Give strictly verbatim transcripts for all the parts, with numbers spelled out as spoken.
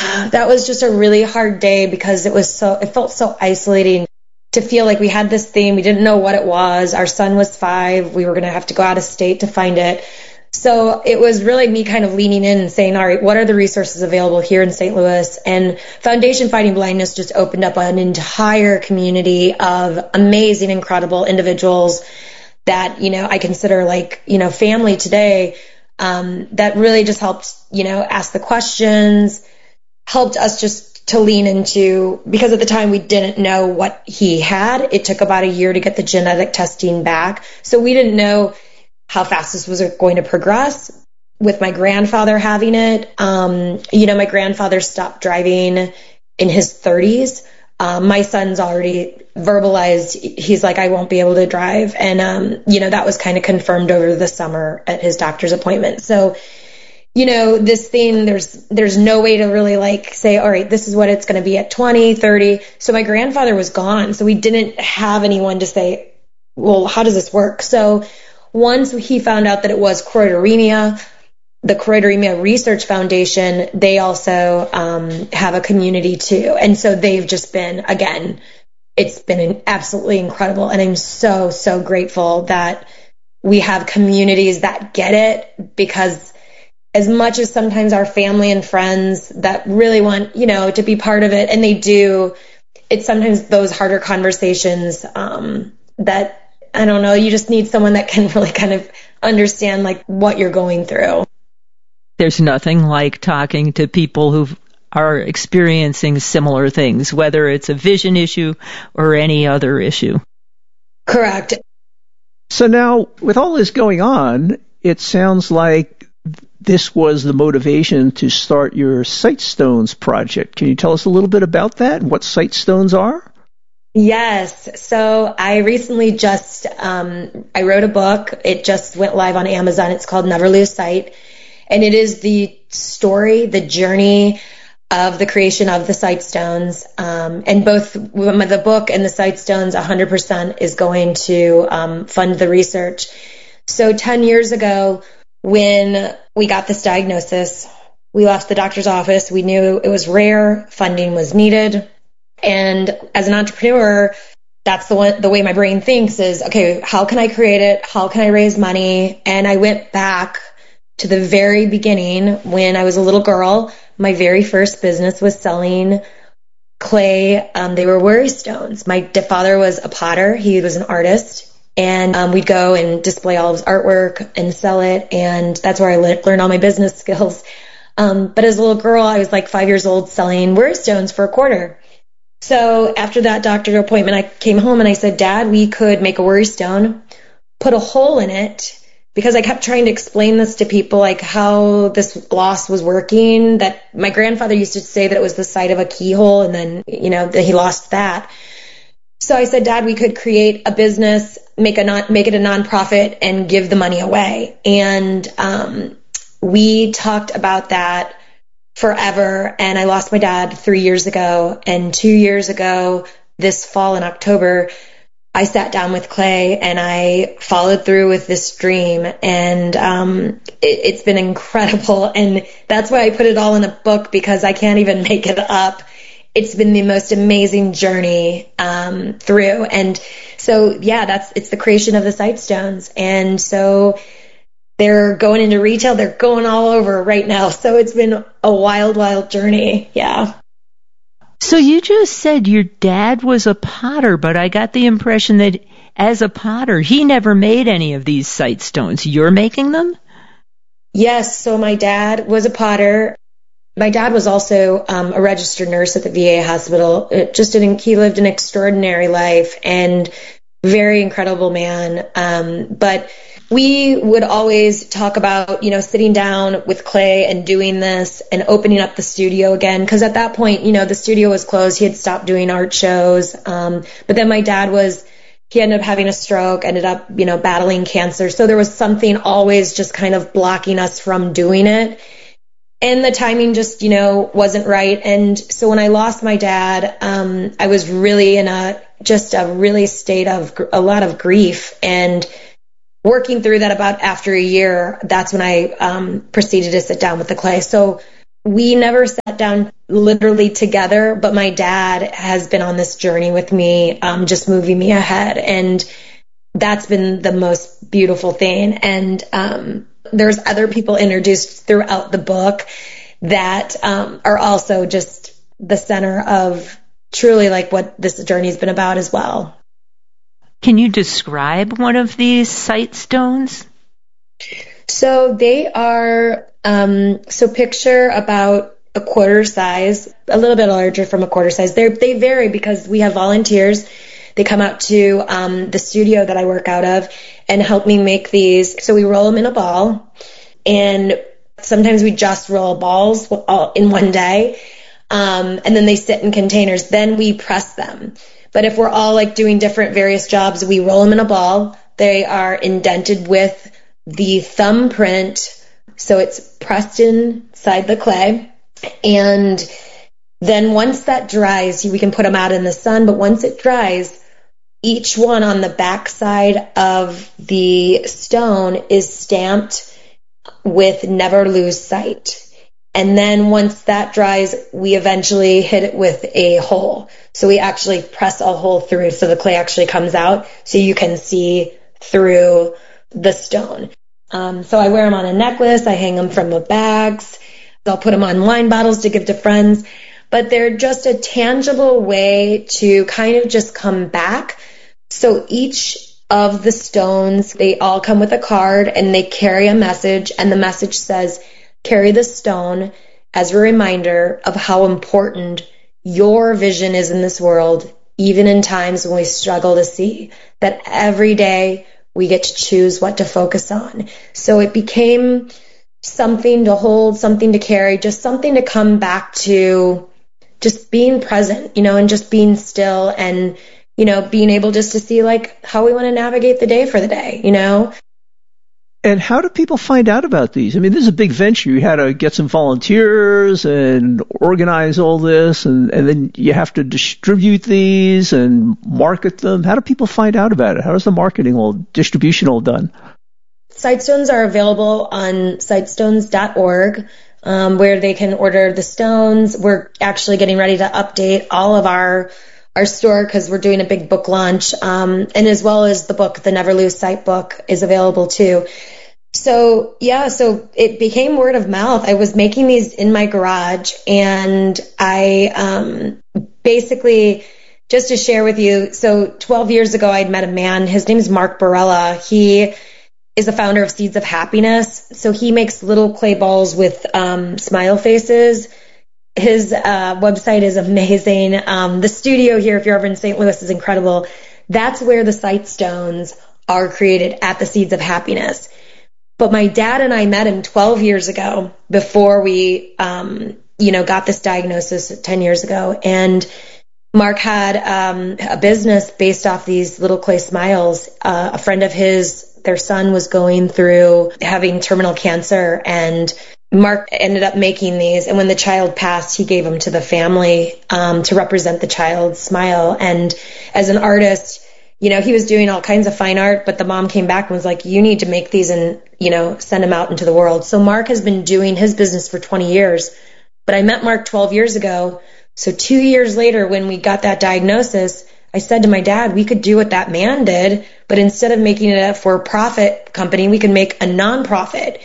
that was just a really hard day because it was so, it felt so isolating to feel like we had this thing. We didn't know what it was. Our son was five. We were going to have to go out of state to find it. So it was really me kind of leaning in and saying, all right, what are the resources available here in Saint Louis? And Foundation Fighting Blindness just opened up an entire community of amazing, incredible individuals that, you know, I consider like, you know, family today, um, that really just helped, you know, ask the questions, helped us just to lean into, because at the time we didn't know what he had. It took about a year to get the genetic testing back. So we didn't know how fast this was going to progress. With my grandfather having it, um, you know, my grandfather stopped driving in his thirties. Um, my son's already verbalized, he's like, I won't be able to drive. And, um, you know, that was kind of confirmed over the summer at his doctor's appointment. So, you know, this thing, there's, there's no way to really like say, all right, this is what it's going to be at twenty, thirty. So my grandfather was gone. So we didn't have anyone to say, well, how does this work? So once he found out that it was choroideremia, the Choroideremia Research Foundation, they also um, have a community too. And so they've just been, again, it's been absolutely incredible. And I'm so, so grateful that we have communities that get it, because as much as sometimes our family and friends that really want, you know, to be part of it, and they do, it's sometimes those harder conversations um, that, I don't know, you just need someone that can really kind of understand like what you're going through. There's nothing like talking to people who are experiencing similar things, whether it's a vision issue or any other issue. Correct. So now, with all this going on, it sounds like this was the motivation to start your Sightstones project. Can you tell us a little bit about that and what Sightstones are? Yes. So I recently just, um, I wrote a book. It just went live on Amazon. It's called Never Lose Sight. And it is the story, the journey of the creation of the Sightstones. Um, and both the book and the Sightstones, one hundred percent is going to um, fund the research. So ten years ago, when we got this diagnosis, we left the doctor's office. We knew it was rare. Funding was needed. And as an entrepreneur, that's the one, the way my brain thinks is, okay, how can I create it? How can I raise money? And I went back to the very beginning when I was a little girl. My very first business was selling clay. Um, they were worry stones. My father was a potter. He was an artist. And um, we'd go and display all of his artwork and sell it. And that's where I le- learned all my business skills. Um, but as a little girl, I was like five years old selling worry stones for a quarter. So after that doctor appointment, I came home and I said, Dad, we could make a worry stone, put a hole in it, because I kept trying to explain this to people, like how this gloss was working, that my grandfather used to say that it was the side of a keyhole, and then, you know, that he lost that. So I said, Dad, we could create a business, make a non, make it a nonprofit, and give the money away. And um, we talked about that forever. And I lost my dad three years ago. And two years ago, this fall in October, I sat down with Clay and I followed through with this dream. And um, it, it's been incredible. And that's why I put it all in a book, because I can't even make it up. It's been the most amazing journey um, through. And so, yeah, that's it's the creation of the Sightstones. And so they're going into retail. They're going all over right now. So it's been a wild, wild journey. Yeah. So you just said your dad was a potter, but I got the impression that as a potter, he never made any of these Sightstones. You're making them? Yes. So my dad was a potter. My dad was also um, a registered nurse at the V A hospital. It just didn't, he lived an extraordinary life and very incredible man. Um, but we would always talk about, you know, sitting down with Clay and doing this and opening up the studio again. Because at that point, you know, the studio was closed. He had stopped doing art shows. Um, but then my dad was, he ended up having a stroke, ended up, you know, battling cancer. So there was something always just kind of blocking us from doing it. And the timing just, you know, wasn't right. And so when I lost my dad, um, I was really in a, just a really state of a lot of grief, and working through that about after a year, that's when I um, proceeded to sit down with the Clay. So we never sat down literally together, but my dad has been on this journey with me, um, just moving me ahead. And that's been the most beautiful thing. And um, there's other people introduced throughout the book that um, are also just the center of truly like what this journey's been about as well. Can you describe one of these sight stones? So they are, um, so picture about a quarter size, a little bit larger from a quarter size. They they vary because we have volunteers. They come out to um, the studio that I work out of and help me make these. So we roll them in a ball, and sometimes we just roll balls all in one day, um, and then they sit in containers. Then we press them. But if we're all like doing different various jobs, we roll them in a ball. They are indented with the thumbprint, so it's pressed inside the clay. And then once that dries, we can put them out in the sun. But once it dries, each one on the back side of the stone is stamped with never lose sight. And then once that dries, we eventually hit it with a hole. So we actually press a hole through so the clay actually comes out so you can see through the stone. Um, so I wear them on a necklace. I hang them from the bags. I'll put them on wine bottles to give to friends. But they're just a tangible way to kind of just come back. So each of the stones, they all come with a card and they carry a message. And the message says, carry the stone as a reminder of how important your vision is in this world, even in times when we struggle to see that every day we get to choose what to focus on. So it became something to hold, something to carry, just something to come back to, just being present, you know, and just being still and, you know, being able just to see like how we want to navigate the day for the day, you know. And how do people find out about these? I mean, this is a big venture. You had to get some volunteers and organize all this, and, and then you have to distribute these and market them. How do people find out about it? How is the marketing all, distribution all done? Sightstones are available on sightstones dot org, um, where they can order the stones. We're actually getting ready to update all of our our store because we're doing a big book launch, um, and as well as the book, the Never Lose Sight book, is available too. So yeah, so it became word of mouth. I was making these in my garage, and I um, basically, just to share with you, so twelve years ago I'd met a man. His name is Mark Barella. He is the founder of Seeds of Happiness. So he makes little clay balls with um, smile faces. His uh, website is amazing. Um, the studio here, if you're ever in Saint Louis, is incredible. That's where the sight stones are created, at the Seeds of Happiness. But my dad and I met him twelve years ago before we, um, you know, got this diagnosis ten years ago. And Mark had um, a business based off these little clay smiles. Uh, a friend of his, their son was going through having terminal cancer, and Mark ended up making these, and when the child passed, he gave them to the family um, to represent the child's smile. And as an artist, you know, he was doing all kinds of fine art, but the mom came back and was like, you need to make these and, you know, send them out into the world. So Mark has been doing his business for twenty years, but I met Mark twelve years ago. So two years later, when we got that diagnosis, I said to my dad, we could do what that man did, but instead of making it a for-profit company, we could make a non-profit.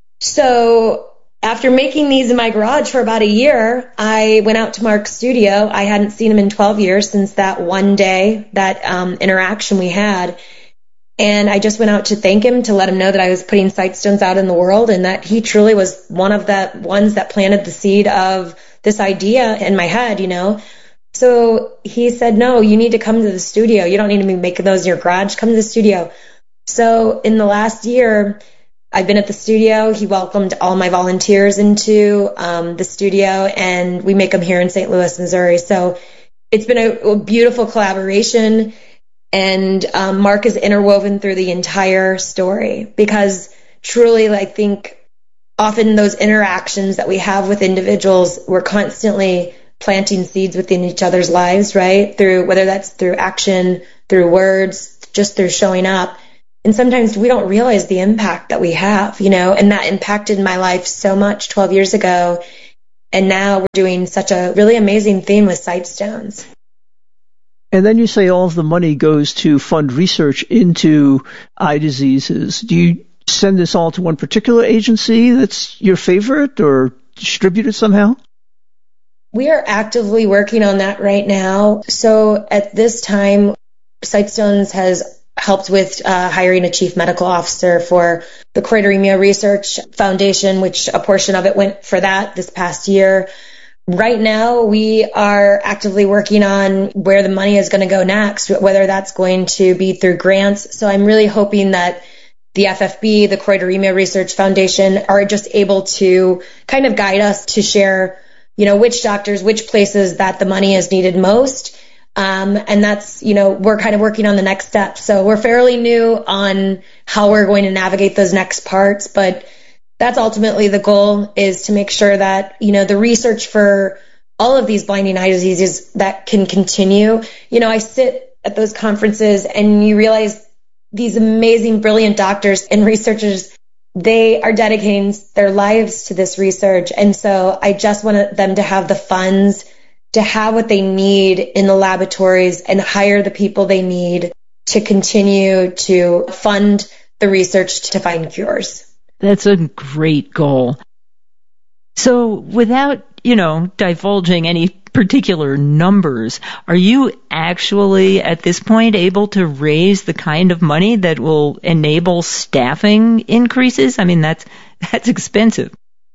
So after making these in my garage for about a year, I went out to Mark's studio. I hadn't seen him in twelve years since that one day, that um, interaction we had. And I just went out to thank him, to let him know that I was putting Sightstones out in the world, and that he truly was one of the ones that planted the seed of this idea in my head, you know. So he said, no, you need to come to the studio. You don't need to be making those in your garage. Come to the studio. So in the last year, I've been at the studio. He welcomed all my volunteers into um, the studio, and we make them here in Saint Louis, Missouri. So it's been a, a beautiful collaboration, and um, Mark is interwoven through the entire story, because truly, I think often those interactions that we have with individuals, we're constantly planting seeds within each other's lives, right? Through, whether that's through action, through words, just through showing up. And sometimes we don't realize the impact that we have, you know, and that impacted my life so much twelve years ago. And now we're doing such a really amazing thing with Sightstones. And then you say all of the money goes to fund research into eye diseases. Do you send this all to one particular agency that's your favorite or distribute it somehow? We are actively working on that right now. So at this time, Sightstones has helped with uh, hiring a chief medical officer for the Choroideremia Research Foundation, which a portion of it went for that this past year. Right now, we are actively working on where the money is going to go next, whether that's going to be through grants. So I'm really hoping that the F F B, the Choroideremia Research Foundation, are just able to kind of guide us to share, you know, which doctors, which places that the money is needed most. Um, and that's, you know, we're kind of working on the next steps. So we're fairly new on how we're going to navigate those next parts, but that's ultimately the goal, is to make sure that, you know, the research for all of these blinding eye diseases that can continue. You know, I sit at those conferences and you realize these amazing, brilliant doctors and researchers, they are dedicating their lives to this research. And so I just want them to have the funds to have what they need in the laboratories and hire the people they need to continue to fund the research to find cures. That's a great goal. So without, you know, divulging any particular numbers, are you actually at this point able to raise the kind of money that will enable staffing increases? I mean, that's that's expensive.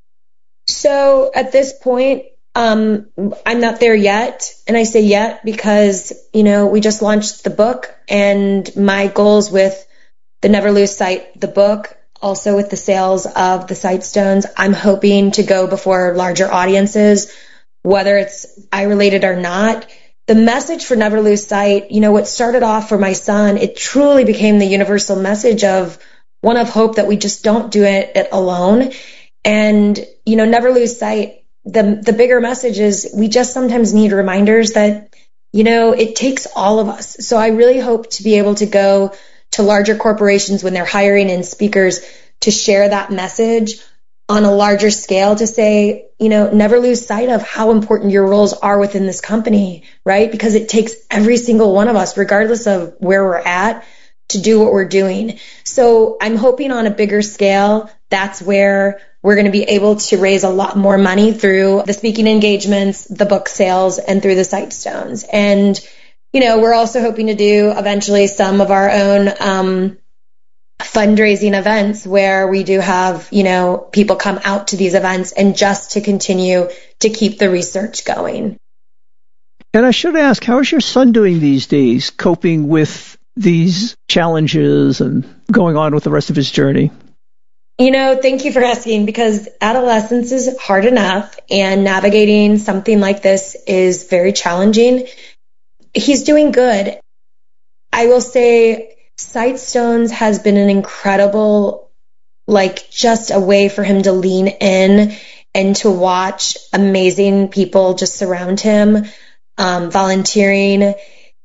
So at this point, um, I'm not there yet. And I say yet because, you know, we just launched the book, and my goals with the Never Lose Sight, the book, also with the sales of the Sightstones, I'm hoping to go before larger audiences, whether it's eye-related or not. The message for Never Lose Sight, you know, what started off for my son, it truly became the universal message of one of hope, that we just don't do it, it alone. And, you know, Never Lose Sight, the, the bigger message is we just sometimes need reminders that, you know, it takes all of us. So I really hope to be able to go to larger corporations when they're hiring in speakers to share that message on a larger scale, to say, you know, never lose sight of how important your roles are within this company, right? Because it takes every single one of us, regardless of where we're at, to do what we're doing. So I'm hoping on a bigger scale, that's where we're going to be able to raise a lot more money through the speaking engagements, the book sales, and through the Sightstones. And you know, we're also hoping to do eventually some of our own um, fundraising events where we do have, you know, people come out to these events, and just to continue to keep the research going. And I should ask, how is your son doing these days, coping with these challenges and going on with the rest of his journey? You know, thank you for asking, because adolescence is hard enough, and navigating something like this is very challenging. He's doing good. I will say Sightstones has been an incredible, like, just a way for him to lean in and to watch amazing people just surround him, um, volunteering.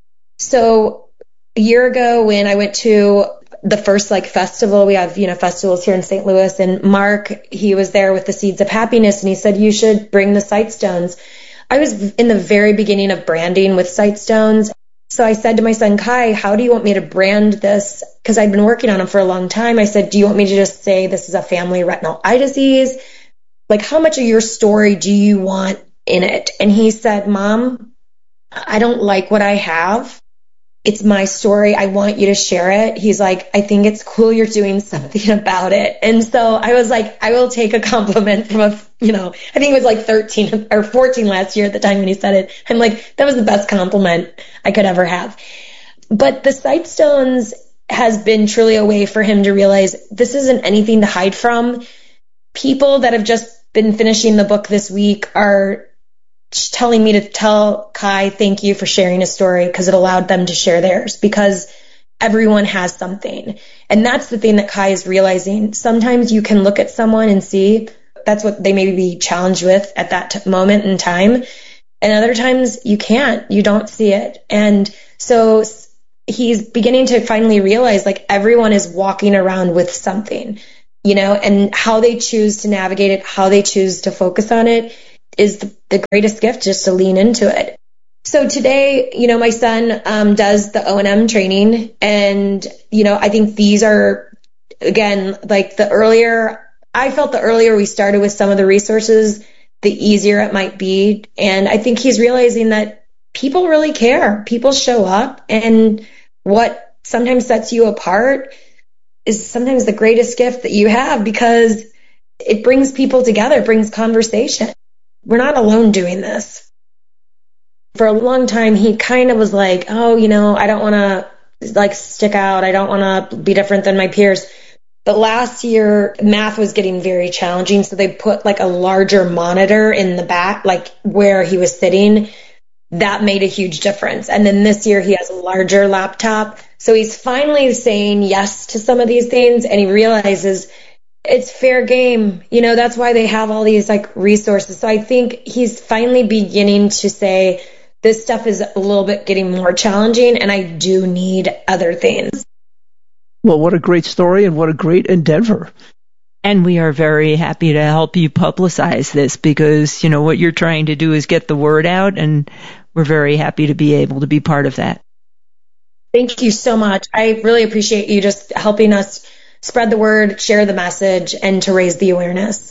So a year ago when I went to the first like festival, we have, you know, festivals here in Saint Louis, and Mark, he was there with the Seeds of Happiness, and he said, you should bring the Sightstones. I was in the very beginning of branding with Sightstones. So I said to my son, Kai, how do you want me to brand this? Because I'd been working on them for a long time. I said, do you want me to just say this is a family retinal eye disease? Like, how much of your story do you want in it? And he said, Mom, I don't like what I have. It's my story. I want you to share it. He's like, I think it's cool you're doing something about it. And so I was like, I will take a compliment from a, you know, I think it was like thirteen or fourteen last year at the time when he said it. I'm like, that was the best compliment I could ever have. But the Sightstones has been truly a way for him to realize this isn't anything to hide from. People that have just been finishing the book this week are telling me to tell Kai, thank you for sharing a story, because it allowed them to share theirs, because everyone has something. And that's the thing that Kai is realizing. Sometimes you can look at someone and see that's what they may be challenged with at that t- moment in time. And other times you can't, you don't see it. And so he's beginning to finally realize, like, everyone is walking around with something, you know, and how they choose to navigate it, how they choose to focus on it is the, the greatest gift, just to lean into it. So today, you know, my son um, does the O and M training, and, you know, I think these are, again, like the earlier, I felt the earlier we started with some of the resources, the easier it might be. And I think he's realizing that people really care. People show up, and what sometimes sets you apart is sometimes the greatest gift that you have, because it brings people together, it brings conversation. We're not alone doing this. For a long time, he kind of was like, oh, you know, I don't want to like stick out. I don't want to be different than my peers. But last year, math was getting very challenging. So they put like a larger monitor in the back, like where he was sitting. That made a huge difference. And then this year he has a larger laptop. So he's finally saying yes to some of these things, and he realizes it's fair game. You know, that's why they have all these like resources. So I think he's finally beginning to say, this stuff is a little bit getting more challenging, and I do need other things. Well, what a great story, and what a great endeavor. And we are very happy to help you publicize this, because, you know, what you're trying to do is get the word out, and we're very happy to be able to be part of that. Thank you so much. I really appreciate you just helping us spread the word, share the message, and to raise the awareness.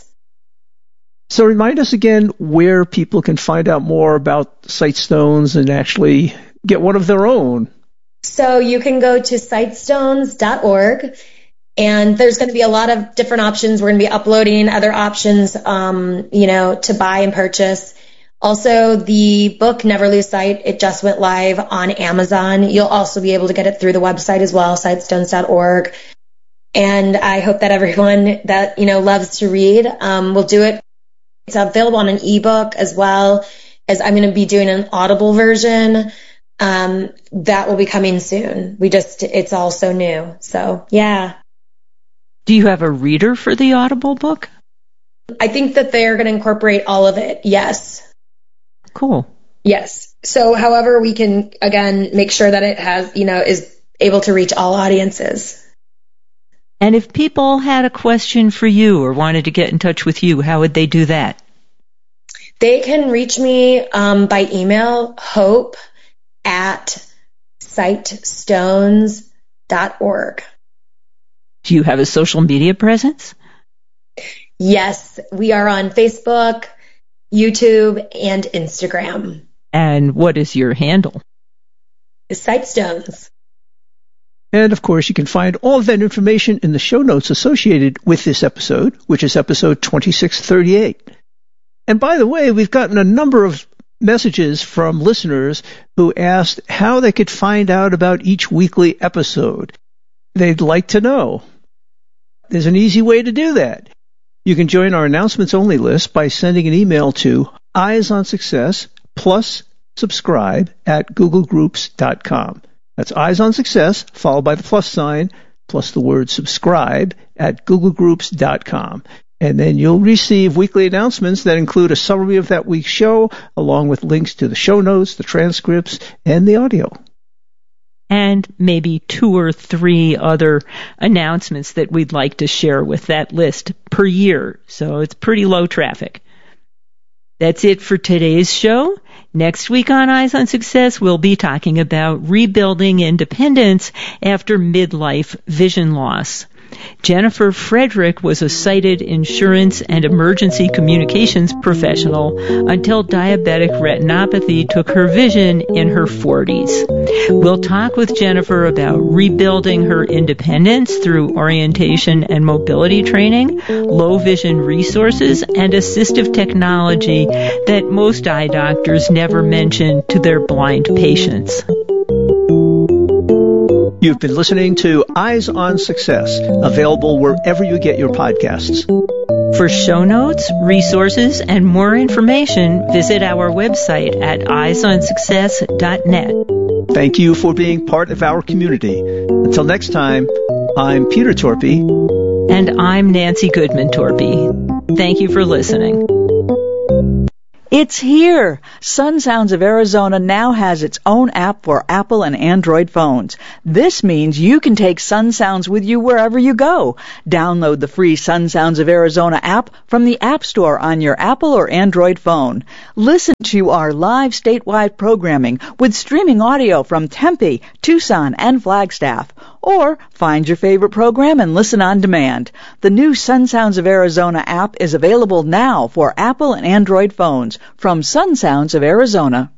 So remind us again where people can find out more about Sightstones and actually get one of their own. So you can go to sightstones dot org, and there's going to be a lot of different options. We're going to be uploading other options, um, you know, to buy and purchase. Also, the book Never Lose Sight, it just went live on Amazon. You'll also be able to get it through the website as well, sightstones dot org. And I hope that everyone that, you know, loves to read um, will do it. It's available on an ebook, as well as I'm going to be doing an Audible version. Um, that will be coming soon. We just, it's all so new. So, yeah. Do you have a reader for the Audible book? I think that they're going to incorporate all of it. Yes. Cool. Yes. So, however, we can, again, make sure that it has, you know, is able to reach all audiences. And if people had a question for you or wanted to get in touch with you, how would they do that? They can reach me um, by email, hope at sightstones dot org. Do you have a social media presence? Yes, we are on Facebook, YouTube, and Instagram. And what is your handle? Sightstones. And, of course, you can find all of that information in the show notes associated with this episode, which is episode twenty-six thirty-eight. And, by the way, we've gotten a number of messages from listeners who asked how they could find out about each weekly episode. They'd like to know. There's an easy way to do that. You can join our announcements-only list by sending an email to eyes on success plus subscribe at google groups dot com. That's Eyes on Success, followed by the plus sign, plus the word subscribe at google groups dot com. And then you'll receive weekly announcements that include a summary of that week's show, along with links to the show notes, the transcripts, and the audio. And maybe two or three other announcements that we'd like to share with that list per year. So it's pretty low traffic. That's it for today's show. Next week on Eyes on Success, we'll be talking about rebuilding independence after midlife vision loss. Jennifer Frederick was a sighted insurance and emergency communications professional until diabetic retinopathy took her vision in her forties. We'll talk with Jennifer about rebuilding her independence through orientation and mobility training, low vision resources, and assistive technology that most eye doctors never mention to their blind patients. You've been listening to Eyes on Success, available wherever you get your podcasts. For show notes, resources, and more information, visit our website at eyes on success dot net. Thank you for being part of our community. Until next time, I'm Peter Torpy. And I'm Nancy Goodman Torpy. Thank you for listening. It's here! Sun Sounds of Arizona now has its own app for Apple and Android phones. This means you can take Sun Sounds with you wherever you go. Download the free Sun Sounds of Arizona app from the App Store on your Apple or Android phone. Listen to our live statewide programming with streaming audio from Tempe, Tucson, and Flagstaff. Or find your favorite program and listen on demand. The new Sun Sounds of Arizona app is available now for Apple and Android phones from Sun Sounds of Arizona.